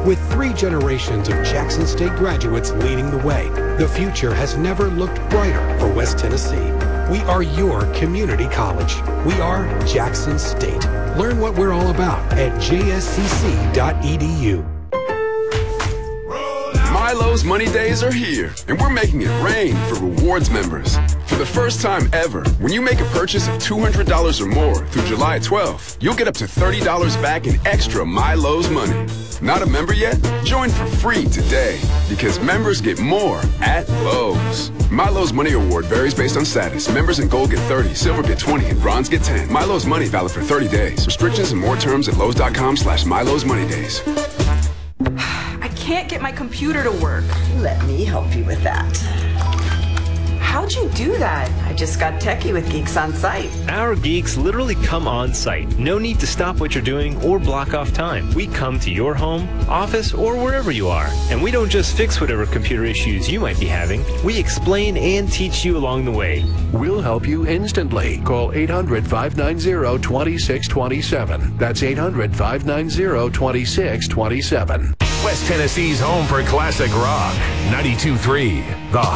With 3 generations of Jackson State graduates leading the way, the future has never looked brighter for West Tennessee. We are your community college. We are Jackson State. Learn what we're all about at jscc.edu. Milo's Money Days are here, and we're making it rain for rewards members. For the first time ever, when you make a purchase of $200 or more through July 12th, you'll get up to $30 back in extra Milo's money. Not a member yet? Join for free today, because members get more at Lowe's. Milo's Money Award varies based on status. Members in Gold get 30, Silver get 20, and Bronze get 10. Milo's Money valid for 30 days. Restrictions and more terms at Lowe's.com/Milo's Money Days. I can't get my computer to work. Let me help you with that. How'd you do that? I just got techie with Geeks on Site. Our geeks literally come on site. No need to stop what you're doing or block off time. We come to your home, office, or wherever you are. And we don't just fix whatever computer issues you might be having. We explain and teach you along the way. We'll help you instantly. Call 800-590-2627. That's 800-590-2627. West Tennessee's home for classic rock. 92.3 The